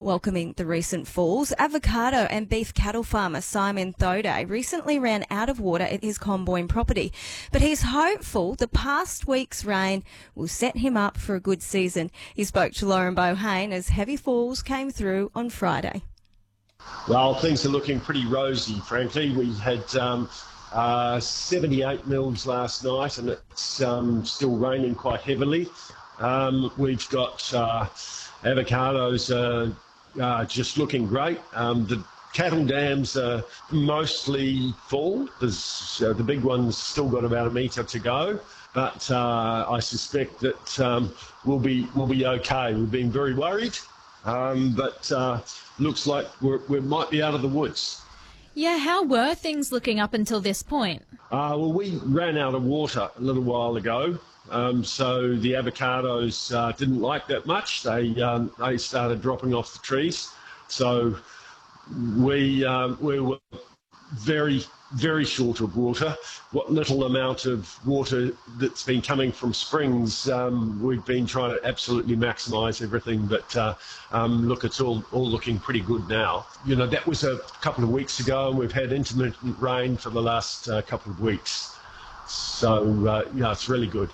welcoming the recent falls. Avocado and beef cattle farmer Simon Thode recently ran out of water at his Comboyne property, but he's hopeful the past week's rain will set him up for a good season. He spoke to Lauren Bohane as heavy falls came through on Friday. Well, things are looking pretty rosy, frankly. We had 78 mils last night, and it's still raining quite heavily. We've got avocados just looking great. The cattle dams are mostly full. The big one's still got about a metre to go, but I suspect that we'll be okay. We've been very worried, but looks like we might be out of the woods. Yeah, how were things looking up until this point? Well, we ran out of water a little while ago, so the avocados didn't like that much. They started dropping off the trees, so we were very, very short of water. What little amount of water that's been coming from springs, we've been trying to absolutely maximise everything, but look, it's all looking pretty good now. You know, that was a couple of weeks ago, and we've had intermittent rain for the last couple of weeks. So, yeah, it's really good.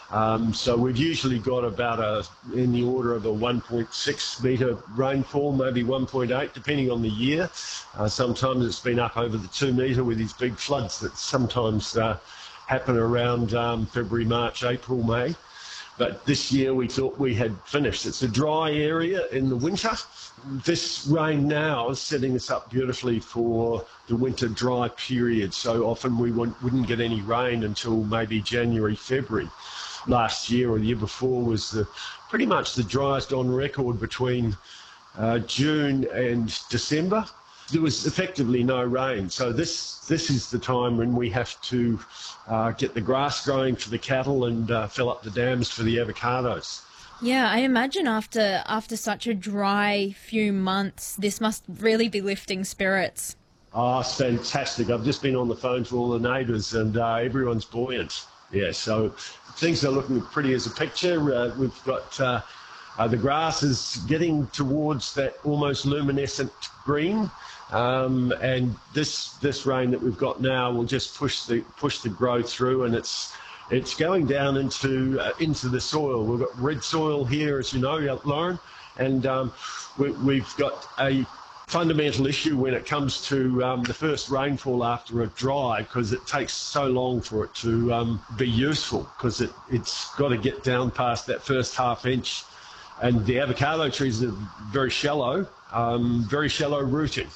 So we've usually got about in the order of a 1.6 metre rainfall, maybe 1.8, depending on the year. Sometimes it's been up over the 2 metre with these big floods that sometimes happen around February, March, April, May. But this year we thought we had finished. It's a dry area in the winter. This rain now is setting us up beautifully for the winter dry period. So often we wouldn't get any rain until maybe January, February. Last year or the year before was pretty much the driest on record between June and December. There was effectively no rain. So this is the time when we have to get the grass growing for the cattle and fill up the dams for the avocados. Yeah, I imagine after such a dry few months, this must really be lifting spirits. Oh, it's fantastic. I've just been on the phone to all the neighbours and everyone's buoyant. Yeah, so things are looking pretty as a picture. We've got the grass is getting towards that almost luminescent green, and this rain that we've got now will just push the growth through, and it's going down into the soil. We've got red soil here, as you know, Lauren, and we've got a fundamental issue when it comes to the first rainfall after a dry, because it takes so long for it to be useful, because it's got to get down past that first half inch, and the avocado trees are very shallow rooting.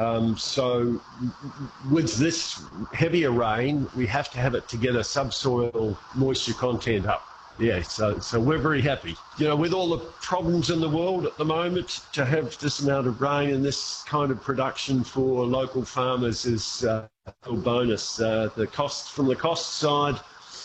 So with this heavier rain, we have to have it to get a subsoil moisture content up. Yeah, so we're very happy. You know, with all the problems in the world at the moment, to have this amount of rain and this kind of production for local farmers is a real bonus. The costs from the cost side,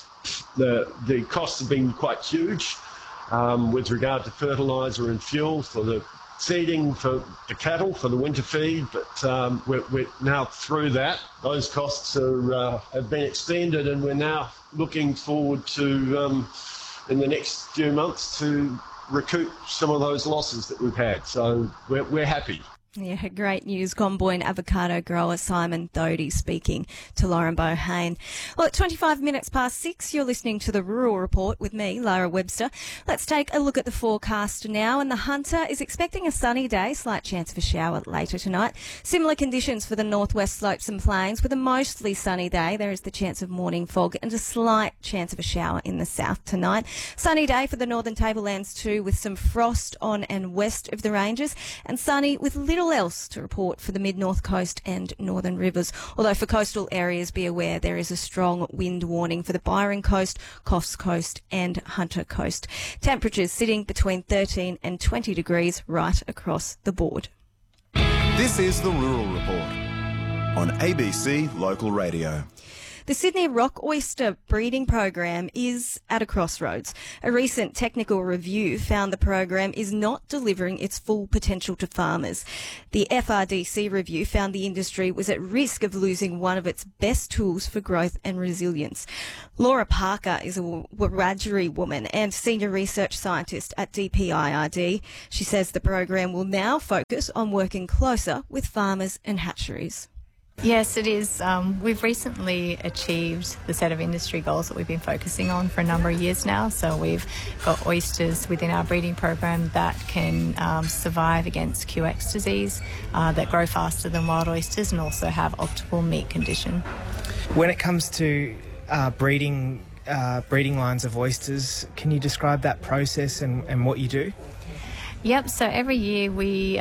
the costs have been quite huge with regard to fertiliser and fuel for the seeding for the cattle for the winter feed, but we're now through that. Those costs have been expended, and we're now looking forward to in the next few months to recoup some of those losses that we've had. So we're happy. Yeah, great news. Comboyne avocado grower Simon Thode speaking to Lauren Bohane. Well, at 25 minutes past 6, you're listening to the Rural Report with me, Lara Webster. Let's take a look at the forecast now. And the Hunter is expecting a sunny day, slight chance of a shower later tonight. Similar conditions for the northwest slopes and plains. With a mostly sunny day, there is the chance of morning fog and a slight chance of a shower in the south tonight. Sunny day for the northern tablelands too, with some frost on and west of the ranges, and sunny with little else to report for the mid-north coast and northern rivers. Although for coastal areas, be aware there is a strong wind warning for the Byron Coast, Coffs Coast and Hunter Coast. Temperatures sitting between 13 and 20 degrees right across the board. This is the Rural Report on ABC Local Radio. The Sydney Rock Oyster breeding program is at a crossroads. A recent technical review found the program is not delivering its full potential to farmers. The FRDC review found the industry was at risk of losing one of its best tools for growth and resilience. Laura Parker is a Wiradjuri woman and senior research scientist at DPIRD. She says the program will now focus on working closer with farmers and hatcheries. Yes, it is. We've recently achieved the set of industry goals that we've been focusing on for a number of years now. So we've got oysters within our breeding program that can survive against QX disease, that grow faster than wild oysters and also have optimal meat condition. When it comes to breeding lines of oysters, can you describe that process and what you do? Yep, so every year we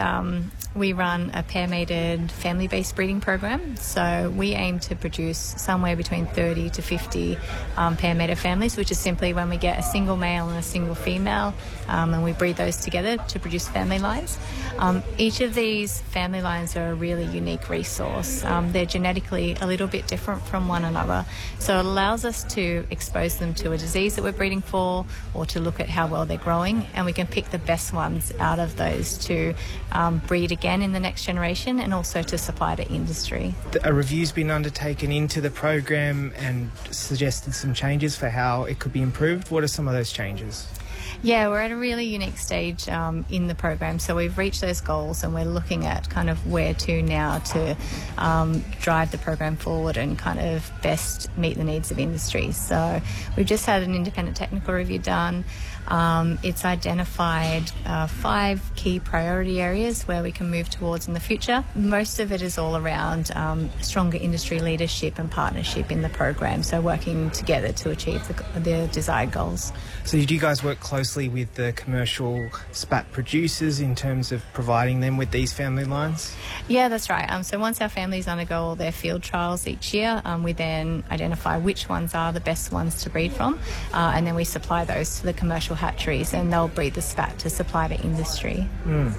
run a pair-mated family-based breeding program. So we aim to produce somewhere between 30 to 50 pair-mated families, which is simply when we get a single male and a single female and we breed those together to produce family lines. Each of these family lines are a really unique resource. They're genetically a little bit different from one another. So it allows us to expose them to a disease that we're breeding for or to look at how well they're growing, and we can pick the best ones out of those to breed again in the next generation and also to supply to industry. A review's been undertaken into the program and suggested some changes for how it could be improved. What are some of those changes? Yeah, we're at a really unique stage in the program. So we've reached those goals and we're looking at kind of where to now to drive the program forward and kind of best meet the needs of industry. So we've just had an independent technical review done. It's identified 5 key priority areas where we can move towards in the future. Most of it is all around stronger industry leadership and partnership in the program, so working together to achieve the desired goals. So do you guys work closely with the commercial spat producers in terms of providing them with these family lines? Yeah, that's right. So once our families undergo all their field trials each year, we then identify which ones are the best ones to breed from, and then we supply those to the commercial hatcheries and they'll breed the spat to supply to industry.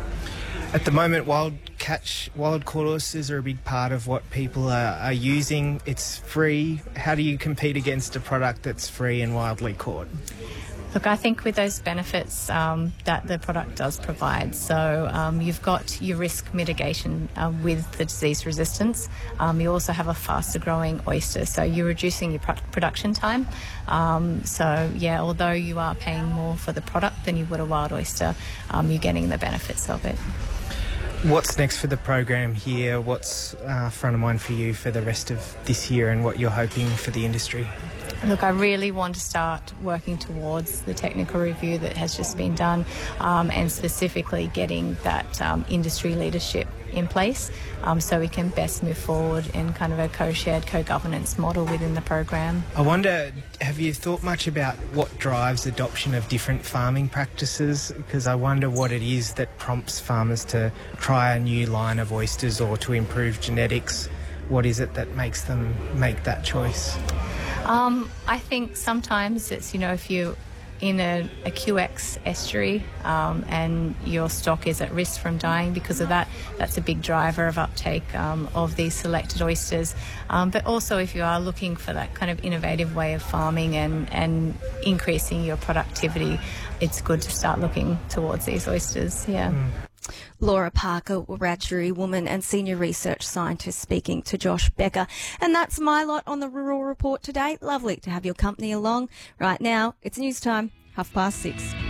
At the moment, wild caught oysters are a big part of what people are using. It's free. How do you compete against a product that's free and wildly caught? Look, I think with those benefits that the product does provide, so you've got your risk mitigation with the disease resistance. You also have a faster growing oyster, so you're reducing your production time. So yeah, although you are paying more for the product than you would a wild oyster, you're getting the benefits of it. What's next for the program here? What's front of mind for you for the rest of this year and what you're hoping for the industry? Look, I really want to start working towards the technical review that has just been done and specifically getting that industry leadership in place so we can best move forward in kind of a co-shared, co-governance model within the program. I wonder, have you thought much about what drives adoption of different farming practices? Because I wonder what it is that prompts farmers to try a new line of oysters or to improve genetics. What is it that makes them make that choice? I think sometimes it's, if you're in a QX estuary and your stock is at risk from dying because of that, that's a big driver of uptake of these selected oysters. But also if you are looking for that kind of innovative way of farming and increasing your productivity, it's good to start looking towards these oysters, yeah. Laura Parker, Wiradjuri woman and senior research scientist, speaking to Josh Becker. And that's my lot on the Rural Report today. Lovely to have your company along. Right now, it's news time, 6:30.